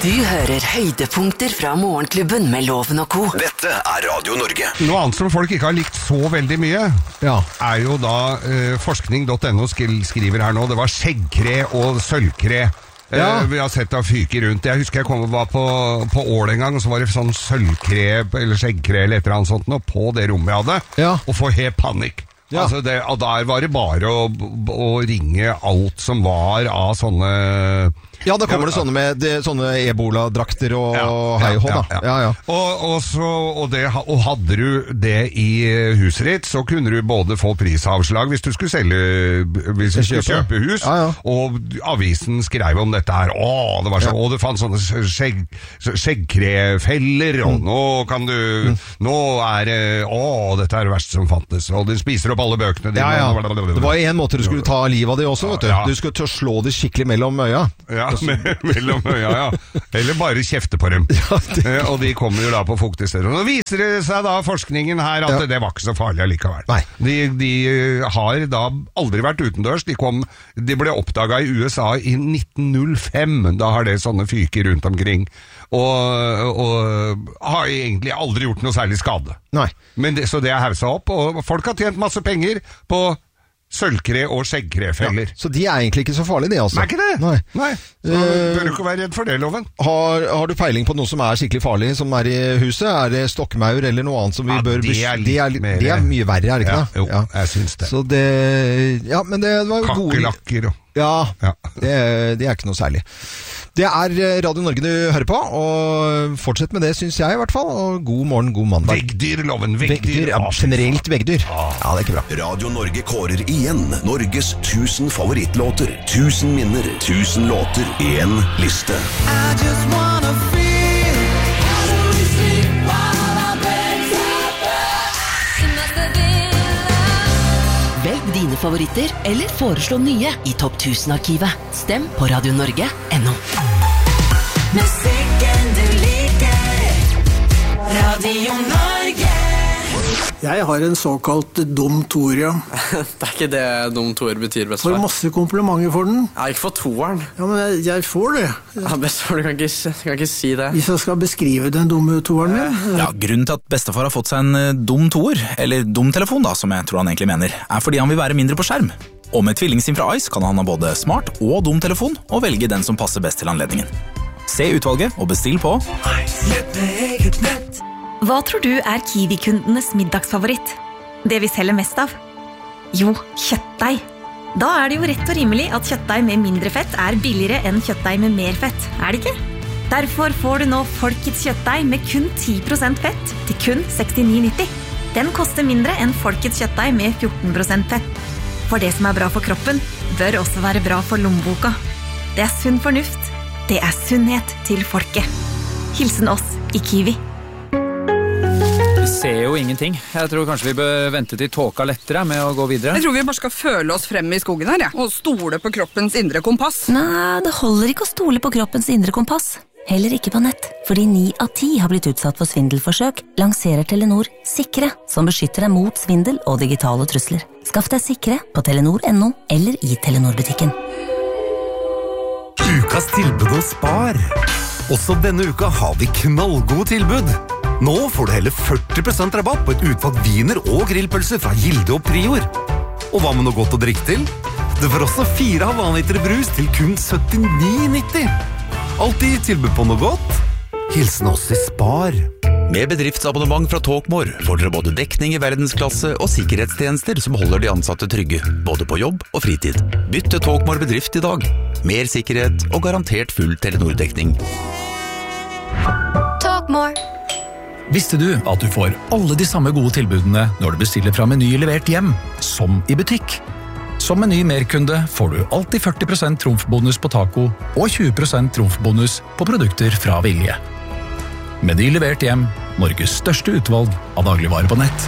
Du hører høydepunkter fra Morgenklubben med Loven og Co. Dette Radio Norge. Noe annet som folk ikke har likt så veldig mye, er jo da forskning.no skriver her nå, det var skjeggkre og sølvkre. Vi har sett det fyke rundt. Jeg husker jeg var på Ål en gang, og så var det sånn sølvkre eller skjeggkre eller et eller annet sånt, og på det rommet jeg hadde, og få helt panikk. Altså og der var det bare å ringe alt som var av sånne... Ja, da kommer det sånne med sånne ebola-drakter og hei og hå, da. Og hadde du det i huset ditt, så kunne du både få prisavslag hvis du skulle kjøpe hus, og avisen skrev om dette her. Det var så, og det fanns sånne skjeggkrefeller, og nå kan du, nå er dette er det verste som fantes, og du spiser opp alle bøkene dine. Det var en måte du skulle ta livet av det også, vet du. Du skulle til å slå det skikkelig mellom øya. Mellom øya, eller bare kjefte på dem. Og de kommer jo da på fuktige steder. Og nå viser det seg da forskningen her at det var ikke så farlig allikevel. De har da aldri vært utendørs. De ble oppdaget i USA i 1905. Da har det sånne fyker rundt omkring. Og har egentlig aldri gjort noe særlig skade. Så det er hauset opp, og folk har tjent masse penger på sølvkre og skjeggkrefeller. Så de er egentlig ikke så farlige, de altså? Nei, ikke det. Nei. Så bør du ikke være redd for det, Loven. Har du peiling på noe som er skikkelig farlig, som er i huset? Er det stokkmaur eller noe annet som vi bør... Det er mye verre, er det ikke det? Jo, jeg synes det. Så det... Ja, men det var jo gode... Kakkelakker og... det er ikke noe særlig. Det er Radio Norge du hører på, og fortsett med det, synes jeg i hvert fall. Og god morgen, god mandag. Veggdyr, Loven, veggdyr. Generelt veggdyr. Ja, det er ikke bra. Radio Norge kårer igjen Norges 1000 favorittlåter. 1000 minner, 1000 låter, 1 liste. I just wanna feel how do we sleep while our beds Velg dine favoritter, eller foreslå nye i Topp 1000-arkivet. Stem på radionorge.no. Musikken du liker. Radio Norge. Jeg har en såkalt dum toer, Det er ikke det dum toer betyr, bestefar. Får masse komplimenter for den. Jeg har ikke fått toeren. Ja, men jeg får det. Ja, bestefar, du kan ikke si det. Hvis jeg skal beskrive den dumme toeren min. Ja, grunnen til at bestefar har fått seg en dum toer, eller dum telefon da, som jeg tror han egentlig mener, er fordi han vil være mindre på skjerm. Og med tvillingsim fra Ice kan han ha både smart og dum telefon, og velge den som passer best til anledningen. Se utvalget og bestill på Hva tror du er Kiwi-kundenes middagsfavoritt? Det vi selger mest av? Jo, kjøttdeig. Da er det jo rett og rimelig at kjøttdeig med mindre fett er billigere enn kjøttdeig med mer fett, er det ikke? Derfor får du nå Folkets kjøttdeig med kun 10% fett til kun 69,90. Den koster mindre enn Folkets kjøttdeig med 14% fett. For det som er bra for kroppen, bør også være bra for lommeboka. Det er sunn fornuft. Det er sunnhet til folket. Hilsen oss i Kiwi. Vi ser jo ingenting. Jeg tror kanskje vi bør vente til tåka lettere med å gå videre. Jeg tror vi bare skal føle oss frem i skogen her, og stole på kroppens indre kompass. Nei, det holder ikke å stole på kroppens indre kompass. Heller ikke på nett, fordi 9 av 10 har blitt utsatt for svindelforsøk, lanserer Telenor Sikre, som beskytter deg mot svindel og digitale trusler. Skaff deg Sikre på telenor.no eller i Telenor-butikken. Ukas tilbud hos Spar. Også denne uka har vi knallgode tilbud. Nå får du hele 40% rabatt på et utvalgt viner og grillpølser fra Gilde og Prior. Og hva med noe godt å drikke til? Du får også 4 halvanliter brus til kun 79,90. Alltid tilbud på noe godt. Hilsen oss i Spar. Med bedriftsabonnement fra Talkmore får dere både dekning i verdensklasse og sikkerhetstjenester som holder de ansatte trygge, både på jobb og fritid. Bytt til Talkmore bedrift i dag. Mer sikkerhet og garantert full Telenor-dekning. Talkmore. Visste du at du får alle de samme gode tilbudene når du bestiller fra Meny levert hjem, som i butikk? Som Meny merkunde får du alltid 40% trumfbonus på taco og 20% trumfbonus på produkter fra Vilje. Meny levert hjem, Norges største utvalg av dagligvarer på nett.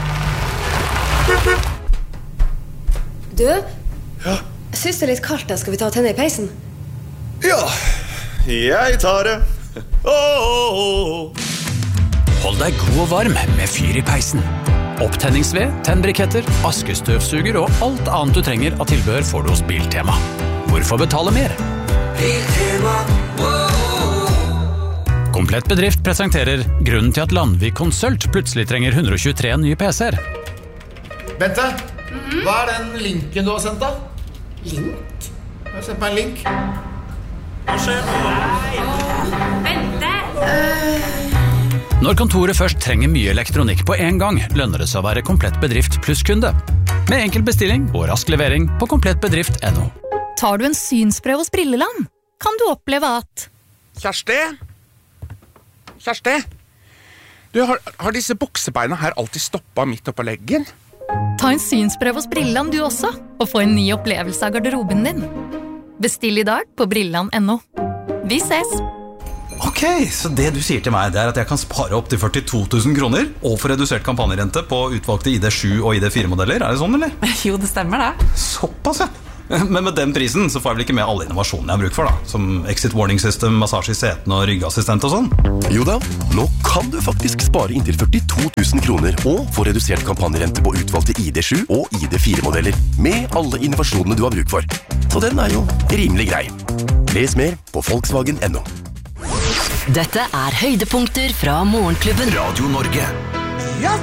Du? Ja? Jeg synes det er litt kaldt der, skal vi ta tenne i peisen? Ja, jeg tar det. Hold deg god og varm med fyr i peisen. Opptenningsved, tennbriketter, askestøvsuger og alt annet du trenger av tilbehør får du hos Biltema. Hvorfor betale mer? Biltema, wow. Komplett Bedrift presenterer grunnen til at Landvik Consult plutselig trenger 123 nye PC-er. Bente, hva den linken du har sendt da? Link? Jeg har sendt meg en link. Hva skjer nå? Bente! Når kontoret først trenger mye elektronikk på en gang, lønner det seg å være Komplett Bedrift pluss-kunde. Med enkel bestilling og rask levering på komplettbedrift.no. Tar du en synsprøve hos Brilleland, kan du oppleve at... Kjersti? Du, har disse buksebeina her alltid stoppet midt oppe på leggen? Ta en synsprøve hos Brilleland du også, og få en ny opplevelse av garderoben din. Bestill i dag på Brilleland.no. Vi ses! Ok, så det du sier til meg, det er at jeg kan spare opp til 42 000 kroner og få redusert kampanjerente på utvalgte ID7 og ID4-modeller. Er det sånn, eller? Jo, det stemmer det. Såpass, ja. Men med den prisen så får jeg vel ikke med alle innovasjonene jeg har bruk for, da. Som exit warning system, massasje i seten og ryggassistent og sånn. Jo da, nå kan du faktisk spare inntil 42 000 kroner og få redusert kampanjerente på utvalgte ID7 og ID4-modeller med alle innovasjonene du har bruk for. Så den er jo rimelig grei. Les mer på Volkswagen.no. Dette er høydepunkter fra Morgenklubben. Radio Norge. Ja,